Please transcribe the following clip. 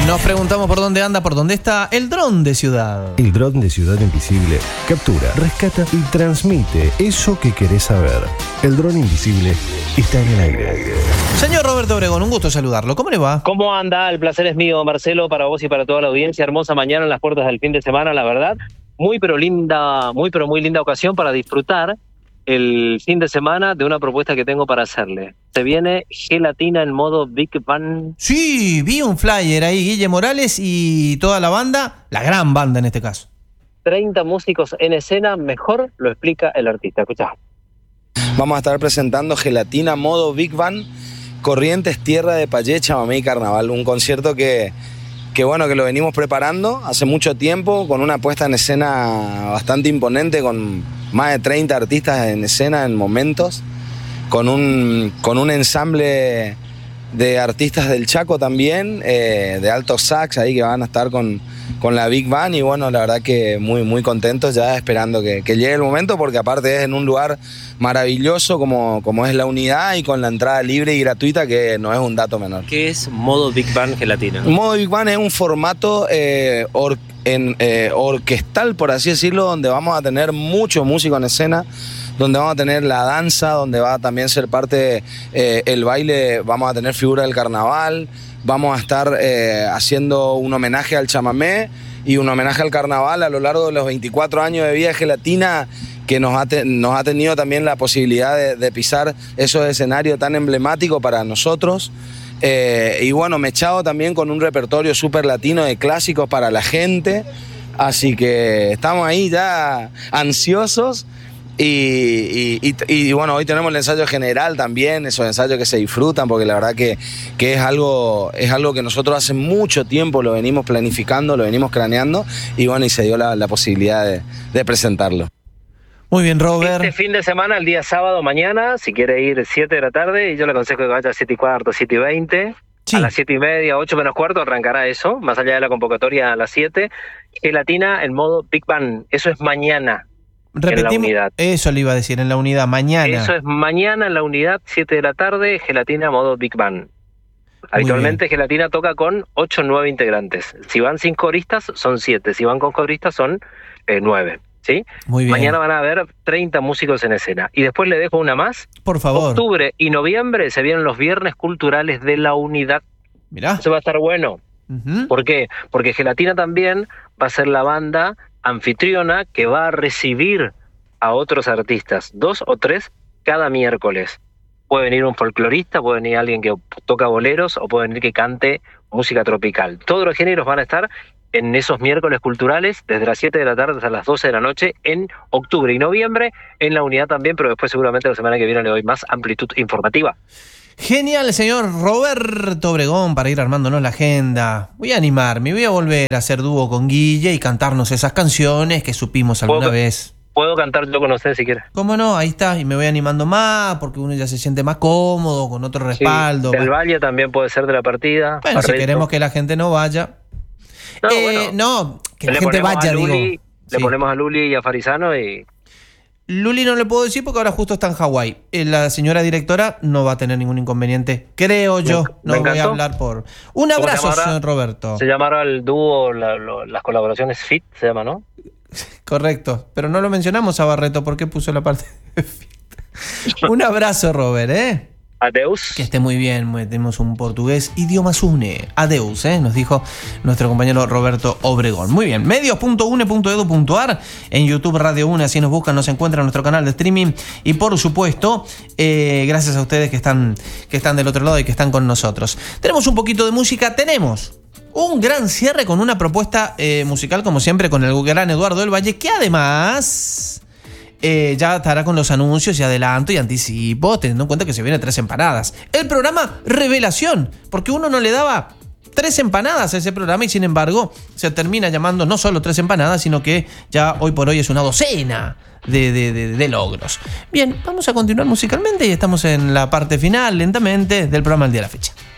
Nos preguntamos por dónde anda, por dónde está el dron de Ciudad. El dron de Ciudad Invisible captura, rescata y transmite eso que querés saber. El dron invisible está en el aire. Señor Roberto Obregón, un gusto saludarlo. ¿Cómo le va? ¿Cómo anda? El placer es mío, Marcelo, para vos y para toda la audiencia. Hermosa mañana en las puertas del fin de semana, la verdad. Muy muy linda ocasión para disfrutar el fin de semana de una propuesta que tengo para hacerle. Se viene Gelatina en modo Big Band. Sí, vi un flyer ahí, Guille Morales y toda la banda, la gran banda en este caso. 30 músicos en escena, mejor lo explica el artista. Escuchá. Vamos a estar presentando Gelatina modo Big Band, Corrientes, Tierra de Payé, Chamamé y Carnaval. Un concierto que lo venimos preparando hace mucho tiempo, con una puesta en escena bastante imponente, con más de 30 artistas en escena en momentos, con un ensamble de artistas del Chaco también, de alto sax ahí que van a estar con la Big Band, y bueno, la verdad que muy contentos ya, esperando que llegue el momento, porque aparte es en un lugar maravilloso como es la Unidad, y con la entrada libre y gratuita, que no es un dato menor. ¿Qué es modo Big Band Gelatina? Modo Big Band es un formato orquestal, por así decirlo, donde vamos a tener mucho músico en escena, donde vamos a tener la danza, donde va a también ser parte el baile, vamos a tener figura del carnaval, vamos a estar haciendo un homenaje al chamamé y un homenaje al carnaval a lo largo de los 24 años de vida de Gelatina, que nos ha tenido también la posibilidad de pisar esos escenarios tan emblemáticos para nosotros. Y bueno, mechado también con un repertorio súper latino de clásicos para la gente. Así que estamos ahí ya ansiosos. Y bueno, hoy tenemos el ensayo general también, esos ensayos que se disfrutan, porque la verdad que es algo que nosotros hace mucho tiempo lo venimos planificando, lo venimos craneando, y bueno, y se dio la posibilidad de presentarlo. Muy bien, Robert. Este fin de semana, el día sábado, mañana, si quiere ir 7 de la tarde, y yo le aconsejo que vaya a 7:15, 7:20. Sí. A las 7:30, 8 menos cuarto arrancará eso, más allá de la convocatoria a las 7. Gelatina en modo Big Band, eso es mañana. Repetimos, en la Unidad. Eso le iba a decir, en la Unidad, mañana. Eso es mañana en la Unidad, 7 de la tarde, Gelatina modo Big Band. Habitualmente Gelatina toca con 8 o 9 integrantes. Si van sin coristas, son 7. Si van con coristas, son 9. ¿Sí? Muy bien. Mañana van a haber 30 músicos en escena. Y después le dejo una más. Por favor. Octubre y noviembre se vienen los viernes culturales de la Unidad. Mirá. Eso va a estar bueno. Uh-huh. ¿Por qué? Porque Gelatina también va a ser la banda anfitriona que va a recibir a otros artistas, 2 o 3 cada miércoles. Puede venir un folclorista, puede venir alguien que toca boleros, o puede venir que cante música tropical. Todos los géneros van a estar en esos miércoles culturales, desde las 7 de la tarde hasta las 12 de la noche, en octubre y noviembre, en la Unidad también, pero después seguramente la semana que viene le doy más amplitud informativa. Genial, señor Roberto Obregón, para ir armándonos la agenda. Voy a animarme, voy a volver a hacer dúo con Guille y cantarnos esas canciones que supimos alguna vez. Puedo cantar yo con usted si quiere. ¿Cómo no? Ahí está, y me voy animando más, porque uno ya se siente más cómodo, con otro respaldo. Sí, del Valle también puede ser de la partida. Bueno, si queremos que la gente no vaya. No, que la gente vaya, Le ponemos a Luli y a Farizano y... Luli no le puedo decir porque ahora justo está en Hawái. La señora directora no va a tener ningún inconveniente, creo yo. No voy a hablar por... Un abrazo, señor Roberto. Se llamará el dúo, las colaboraciones FIT, se llama, ¿no? Correcto, pero no lo mencionamos a Barreto porque puso la parte de FIT. Un abrazo, Robert, ¿eh? Adeus. Que esté muy bien, tenemos un portugués, idiomas une. Adeus, nos dijo nuestro compañero Roberto Obregón. Muy bien, medios.une.edu.ar, en YouTube Radio UNE, así nos buscan, nos encuentran en nuestro canal de streaming. Y por supuesto, gracias a ustedes que están del otro lado y que están con nosotros. Tenemos un poquito de música, tenemos un gran cierre con una propuesta musical, como siempre, con el gran Eduardo del Valle, que además... ya estará con los anuncios y adelanto y anticipo, teniendo en cuenta que se viene 3 empanadas. El programa Revelación, porque uno no le daba 3 empanadas a ese programa y sin embargo se termina llamando no solo 3 empanadas, sino que ya hoy por hoy es una docena de logros. Bien, vamos a continuar musicalmente y estamos en la parte final, lentamente, del programa El Día de la Fecha.